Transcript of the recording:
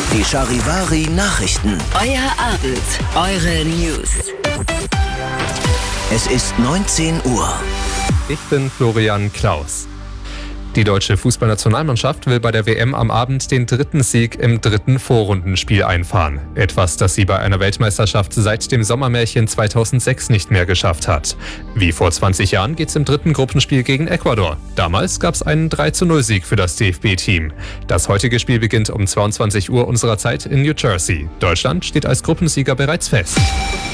Die Charivari Nachrichten. Euer Abend, eure News. Es ist 19 Uhr. Ich bin Florian Klaus. Die deutsche Fußballnationalmannschaft will bei der WM am Abend den dritten Sieg im dritten Vorrundenspiel einfahren. Etwas, das sie bei einer Weltmeisterschaft seit dem Sommermärchen 2006 nicht mehr geschafft hat. Wie vor 20 Jahren geht's im dritten Gruppenspiel gegen Ecuador. Damals gab's einen 3:0-Sieg für das DFB-Team. Das heutige Spiel beginnt um 22 Uhr unserer Zeit in New Jersey. Deutschland steht als Gruppensieger bereits fest.